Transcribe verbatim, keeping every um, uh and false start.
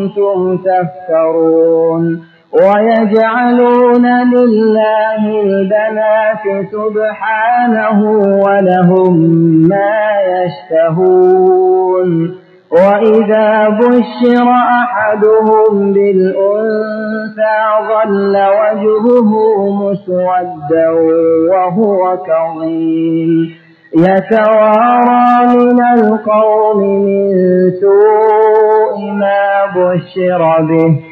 كنتم تفترون ويجعلون لله البنات سبحانه ولهم ما يشتهون وإذا بشر أحدهم بالأنثى ظل وجهه مسودا وهو كظيم يتوارى من القوم من سوء ما بشر به